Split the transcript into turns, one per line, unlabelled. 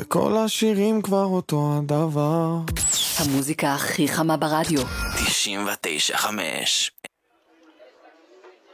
וכל השירים כבר אותו הדבר.
המוזיקה הכי חמה ברדיו.
99.5